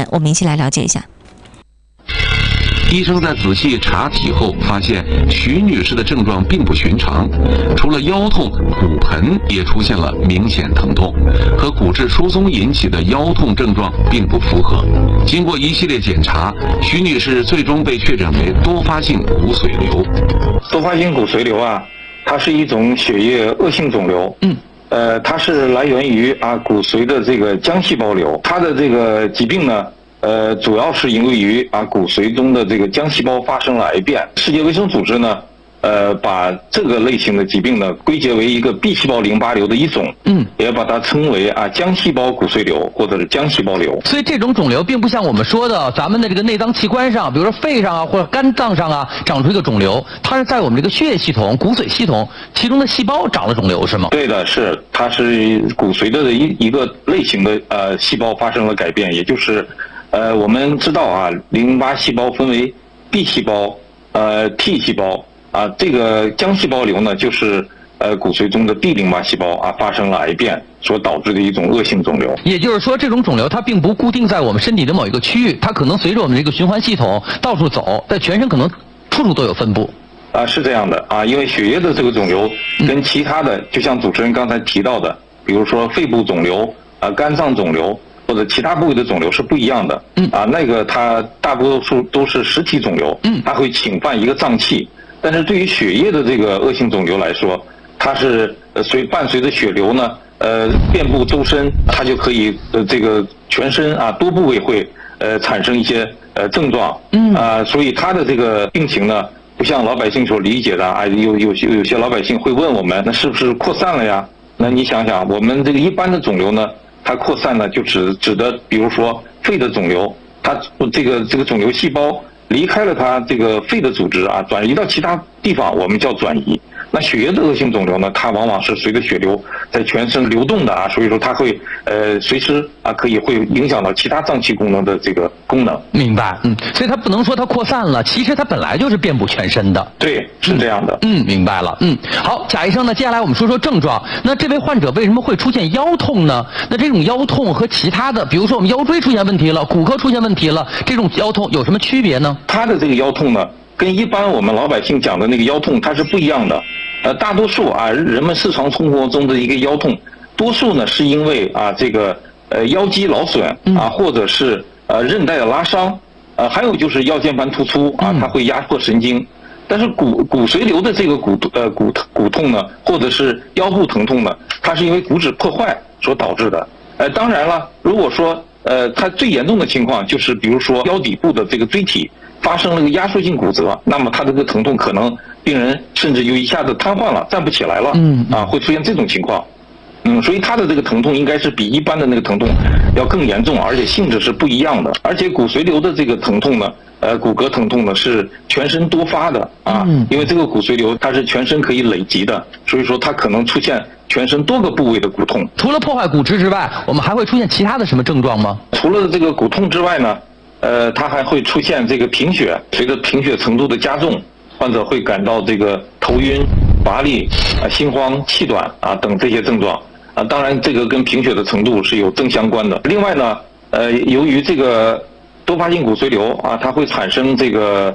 我们一起来了解一下。 医生在仔细查体后发现，徐女士的症状并不寻常，除了腰痛，骨盆也出现了明显疼痛，和骨质疏松引起的腰痛症状并不符合。经过一系列检查，徐女士最终被确诊为多发性骨髓瘤。 多发性骨髓瘤啊，它是一种血液恶性肿瘤。它是来源于骨髓的这个浆细胞瘤。它的这个疾病呢，主要是因为于骨髓中的这个浆细胞发生了癌变。世界卫生组织呢，把这个类型的疾病呢归结为一个 B 细胞淋巴瘤的一种，也把它称为浆细胞骨髓瘤或者是浆细胞瘤。 所以这种肿瘤并不像我们说的咱们的这个内脏器官上，比如说肺上或者肝脏上长出一个肿瘤，它是在我们这个血液系统、骨髓系统其中的细胞长了肿瘤，是吗？ 对的，是，它是骨髓的一个类型的细胞发生了改变，也就是我们知道淋巴细胞分为 B 细胞、T 细胞。这个浆细胞瘤呢，就是骨髓中的 B 淋巴细胞发生了癌变所导致的一种恶性肿瘤。 也就是说，这种肿瘤它并不固定在我们身体的某一个区域，它可能随着我们这个循环系统到处走，在全身可能处处都有分布。 是这样的因为血液的这个肿瘤跟其他的，就像主持人刚才提到的，比如说肺部肿瘤肝脏肿瘤或者其他部位的肿瘤是不一样的。那个它大多数都是实体肿瘤，它会侵犯一个脏器。但是对于血液的这个恶性肿瘤来说，它是伴随着血流呢，遍布周身，它就可以这个全身多部位会产生一些症状。所以它的这个病情呢，不像老百姓所理解的有些老百姓会问我们，那是不是扩散了呀？那你想想，我们这个一般的肿瘤呢，它扩散呢就指的，比如说肺的肿瘤，它这个肿瘤细胞离开了它这个肺的组织转移到其他地方，我们叫转移。那血液的恶性肿瘤呢，它往往是随着血流在全身流动的所以说它会随时会影响到其他脏器功能的这个功能。 明白，所以它不能说它扩散了，其实它本来就是遍布全身的。 对，是这样的。 明白了。好，贾医生呢，接下来我们说说症状。那这位患者为什么会出现腰痛呢？那这种腰痛和其他的，比如说我们腰椎出现问题了，骨科出现问题了，这种腰痛有什么区别呢？ 他的这个腰痛呢，跟一般我们老百姓讲的那个腰痛它是不一样的。大多数人们日常生活中的一个腰痛，多数呢是因为这个腰肌劳损或者是韧带的拉伤，还有就是腰间盘突出它会压迫神经。但是骨髓瘤的这个骨痛呢，或者是腰部疼痛呢，它是因为骨质破坏所导致的。当然了，如果说它最严重的情况就是比如说腰底部的这个椎体发生了个压缩性骨折，那么它这个疼痛可能病人甚至就一下子瘫痪了，站不起来了，会出现这种情况。所以它的这个疼痛应该是比一般的那个疼痛要更严重，而且性质是不一样的。而且骨髓瘤的这个疼痛呢，骨骼疼痛呢是全身多发的因为这个骨髓瘤它是全身可以累积的，所以说它可能出现全身多个部位的骨痛。 除了破坏骨质之外，我们还会出现其他的什么症状吗？ 除了这个骨痛之外呢，它还会出现这个贫血，随着贫血程度的加重，患者会感到这个头晕、乏力、心慌、气短等这些症状当然这个跟贫血的程度是有正相关的。另外呢，由于这个多发性骨髓瘤它会产生这个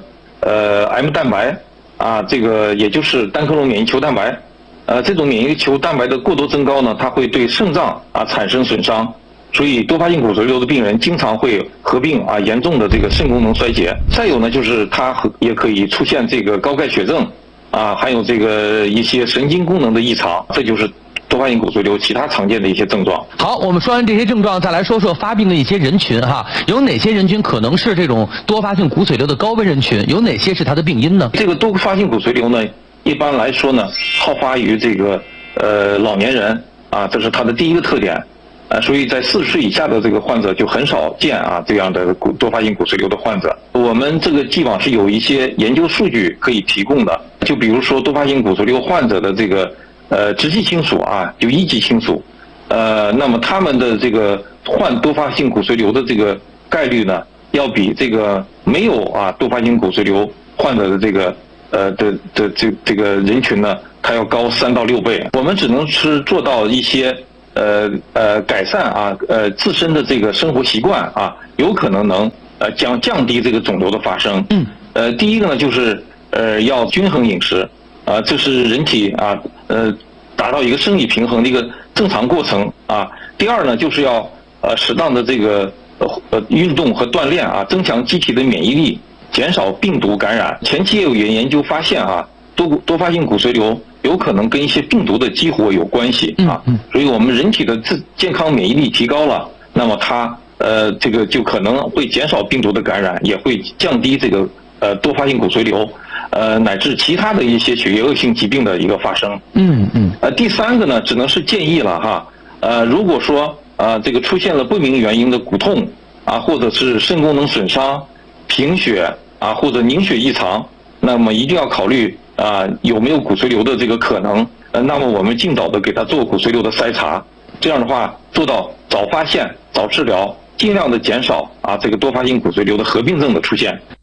M 蛋白这个也就是单克隆免疫球蛋白，这种免疫球蛋白的过多增高呢，它会对肾脏产生损伤。所以多发性骨髓瘤的病人经常会合并严重的这个肾功能衰竭。再有呢，就是它也可以出现这个高钙血症还有这个一些神经功能的异常，这就是多发性骨髓瘤其他常见的一些症状。 好，我们说完这些症状，再来说说发病的一些人群有哪些人群可能是这种多发性骨髓瘤的高危人群？有哪些是它的病因呢？ 这个多发性骨髓瘤呢，一般来说呢，好发于这个老年人这是它的第一个特点。所以在40岁以下的这个患者就很少见这样的多发性骨髓瘤的患者。我们这个既往是有一些研究数据可以提供的，就比如说多发性骨髓瘤患者的这个直系亲属就一级亲属，那么他们的这个患多发性骨髓瘤的这个概率呢，要比这个没有多发性骨髓瘤患者的这个这个人群呢，它要高3到6倍。我们只能是做到一些改善自身的这个生活习惯有可能能降低这个肿瘤的发生。第一个呢就是要均衡饮食，这是人体达到一个生理平衡的一个正常过程啊。第二呢就是要适当的这个运动和锻炼啊，增强机体的免疫力，减少病毒感染。前期也有研究发现多发性骨髓瘤有可能跟一些病毒的激活有关系啊。所以我们人体的健康免疫力提高了，那么它这个就可能会减少病毒的感染，也会降低这个多发性骨髓瘤乃至其他的一些血液恶性疾病的一个发生。第三个呢，只能是建议了哈。如果说这个出现了不明原因的骨痛或者是肾功能损伤、贫血或者凝血异常，那么一定要考虑有没有骨髓瘤的这个可能。那么我们尽早的给他做骨髓瘤的筛查，这样的话做到早发现、早治疗，尽量的减少这个多发性骨髓瘤的合并症的出现。